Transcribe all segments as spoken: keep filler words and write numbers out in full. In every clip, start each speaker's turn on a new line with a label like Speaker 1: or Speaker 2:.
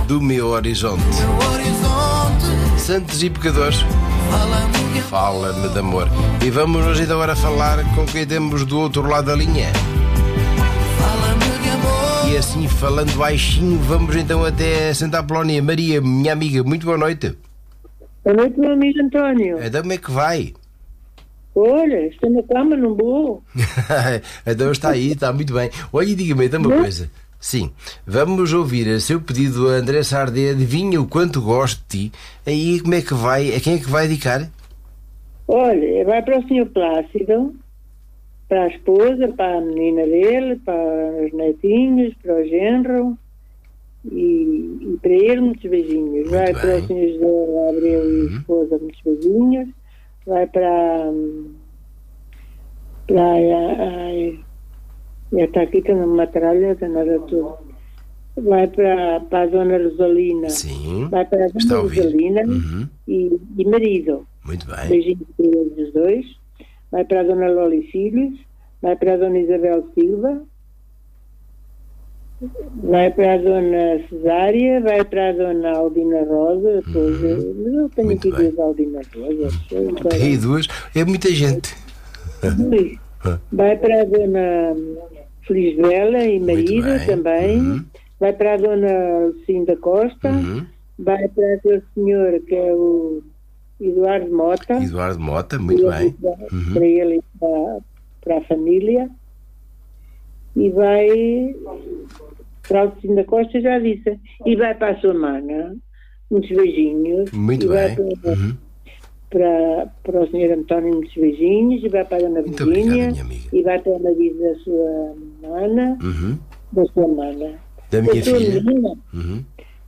Speaker 1: do meu horizonte. Santos e pecadores, fala-me de amor. E vamos hoje agora falar com quem temos do outro lado da linha. E assim, falando baixinho, vamos então até Santa Apolónia. Maria, minha amiga, muito boa noite.
Speaker 2: Boa noite, meu amigo António.
Speaker 1: Então como é que vai?
Speaker 2: Olha, estou na cama, não vou.
Speaker 1: Então está aí, está muito bem. Olha, e diga-me então uma
Speaker 2: Não?
Speaker 1: coisa. Sim, vamos ouvir a seu pedido, a André Sardé, adivinha o quanto gosto de ti. Aí como é que vai, a quem é que vai dedicar?
Speaker 2: Olha, vai para o senhor Plácido, para a esposa, para a menina dele, para os netinhos, para o genro e, e para ele muitos beijinhos.
Speaker 1: Muito
Speaker 2: vai
Speaker 1: bem.
Speaker 2: para o senhor José Gabriel e a esposa muitos beijinhos. Vai para para a, já está aqui, tem uma tralha, está nada tudo. Vai para, para a dona Rosalina.
Speaker 1: Sim,
Speaker 2: Vai para a
Speaker 1: está a
Speaker 2: dona
Speaker 1: ouvir.
Speaker 2: Rosalina
Speaker 1: Uhum.
Speaker 2: e, e marido.
Speaker 1: Muito bem.
Speaker 2: Beijinhos para eles os dois. Vai para a dona Loli Filhos. Vai para a dona Isabel Silva. Vai para a dona Cesária. Vai para a dona Aldina Rosa. Depois,
Speaker 1: Uhum.
Speaker 2: mas eu tenho
Speaker 1: Muito
Speaker 2: aqui
Speaker 1: bem.
Speaker 2: duas Aldina Rosas.
Speaker 1: E duas, é muita gente.
Speaker 2: Vai para a dona Felisbela e
Speaker 1: Muito
Speaker 2: marido
Speaker 1: bem.
Speaker 2: também.
Speaker 1: Uhum.
Speaker 2: Vai para a dona Lucinda Costa.
Speaker 1: Uhum.
Speaker 2: Vai para aquele senhor que é o Eduardo Mota.
Speaker 1: Eduardo Mota, muito
Speaker 2: Para-
Speaker 1: bem.
Speaker 2: Para
Speaker 1: Uhum.
Speaker 2: ele e para, para a família. E vai para a Lucinda Costa, já disse. E vai para a sua mana. Muitos beijinhos.
Speaker 1: Muito
Speaker 2: e vai
Speaker 1: bem.
Speaker 2: Para,
Speaker 1: Uhum.
Speaker 2: para, para o senhor António, muitos beijinhos. E vai para a dona
Speaker 1: Muito
Speaker 2: Virgínia.
Speaker 1: obrigado, minha amiga.
Speaker 2: E vai para a marido da sua mana.
Speaker 1: Uhum.
Speaker 2: Da sua mana.
Speaker 1: Da minha
Speaker 2: Da sua
Speaker 1: filha.
Speaker 2: menina.
Speaker 1: Uhum.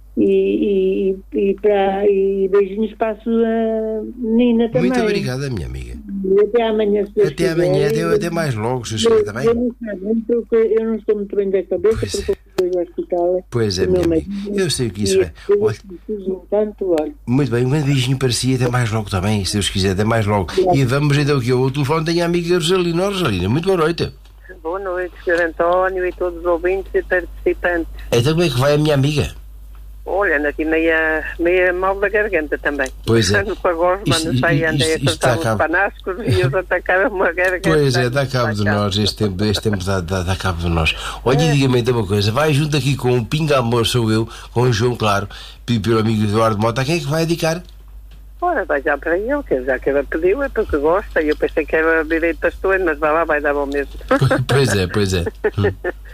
Speaker 2: E, e, e, para, e beijinhos para a sua menina também.
Speaker 1: Muito obrigada, minha amiga.
Speaker 2: E até amanhã, se Deus
Speaker 1: Até amanhã,
Speaker 2: quiser.
Speaker 1: até, até mais logo, se
Speaker 2: Eu,
Speaker 1: Deus quiser, está
Speaker 2: eu,
Speaker 1: bem?
Speaker 2: não sei muito, porque eu não estou muito bem da cabeça,
Speaker 1: Pois
Speaker 2: porque eu fui ao hospital.
Speaker 1: Pois é,
Speaker 2: com o
Speaker 1: minha
Speaker 2: meu
Speaker 1: amiga.
Speaker 2: marido.
Speaker 1: Eu sei o que isso
Speaker 2: E
Speaker 1: é.
Speaker 2: eu
Speaker 1: Olha,
Speaker 2: preciso tanto, olha.
Speaker 1: muito bem, um grande beijinho para si, até mais logo também, se Deus quiser, até mais logo. E vamos então aqui ao telefone, tenho a amiga Rosalina. Oh, Rosalina, muito boa noite.
Speaker 3: Boa noite, senhor António e todos os ouvintes e participantes.
Speaker 1: Então como é que vai a minha amiga?
Speaker 3: Olha, ando aqui meia, meia mal da garganta também.
Speaker 1: Pois é.
Speaker 3: Ando com a gosma,
Speaker 1: Isto-
Speaker 3: não sei,
Speaker 1: isto-
Speaker 3: andei a
Speaker 1: isto está
Speaker 3: tratar
Speaker 1: cá.
Speaker 3: os panascos e eles atacaram uma garganta.
Speaker 1: Pois é, dá cabo de
Speaker 3: Está cá.
Speaker 1: nós, este tempo, este tempo dá, dá, dá cabo de nós. Olha, e diga-me então uma coisa, vai junto aqui com o Pinga Amor Sou Eu, com o João Claro, pedido pelo amigo Eduardo Mota, a quem é que vai dedicar?
Speaker 3: Ora, vai já para ele, que já que ela pediu, é porque gosta. E eu pensei que era direito pastor, mas vai lá, vai dar ao mesmo.
Speaker 1: Pois é, pois é. Hum.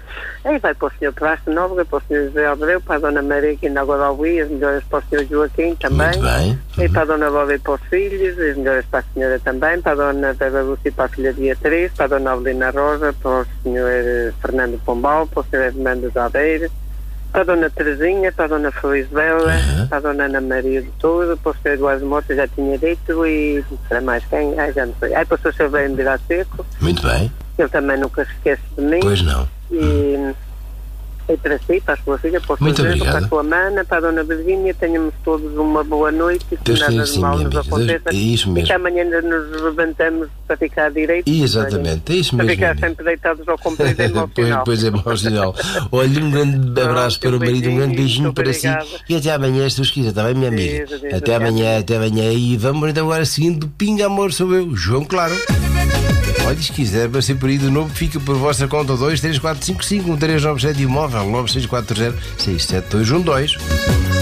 Speaker 3: Aí vai para o senhor Plácido Nóbrega, para o senhor José Abreu, para a dona Maria, que ainda agora ouvi, as melhores para o senhor Joaquim também.
Speaker 1: Muito bem.
Speaker 3: E para a dona Lólia e para os filhos, as melhores para a senhora também, para a dona Vera Lúcia e para a filha Beatriz, para a dona Avelina Rosa, para o senhor eh, Fernando Pombal, para o senhor Hernando Zadeira, para a dona Terezinha, para a dona Felisbela,
Speaker 1: Uhum.
Speaker 3: para a dona Ana Maria de Touro, para o senhor Eduardo Mota, já tinha dito, e para mais quem? Ai, já não sei. Ai, para o senhor Silveiro Mirá Seco,
Speaker 1: Muito bem.
Speaker 3: ele também nunca se esquece de mim.
Speaker 1: Pois não.
Speaker 3: E, e para si, para a sua filha, para o seu
Speaker 1: Muito
Speaker 3: genro,
Speaker 1: obrigado.
Speaker 3: para a sua mana, para a dona Virgínia, tenhamos todos uma boa noite e que
Speaker 1: Deus
Speaker 3: nada
Speaker 1: tenha
Speaker 3: de
Speaker 1: assim,
Speaker 3: mal
Speaker 1: minha
Speaker 3: nos
Speaker 1: amiga. Deus-
Speaker 3: aconteça.
Speaker 1: é isso
Speaker 3: E que
Speaker 1: mesmo.
Speaker 3: amanhã ainda nos levantamos para ficar direito.
Speaker 1: Exatamente, é isso
Speaker 3: Para
Speaker 1: mesmo.
Speaker 3: ficar
Speaker 1: amiga.
Speaker 3: sempre deitados ao comprido e ao
Speaker 1: pois,
Speaker 3: final.
Speaker 1: pois é, mau sinal. Olha, um grande abraço para o marido, um grande beijinho
Speaker 3: Muito
Speaker 1: para si
Speaker 3: obrigada.
Speaker 1: e até amanhã, se Deus quiser, está bem, minha amiga?
Speaker 3: Beijo, beijo,
Speaker 1: Até
Speaker 3: obrigada.
Speaker 1: amanhã, até amanhã. E vamos então agora seguindo Pinga Amor Sou Eu, João Claro. Olha, se quiser, para ser período novo, fica por vossa conta dois três quatro cinco cinco um três nove sete imóvel nove seis quatro zero seis sete dois um dois.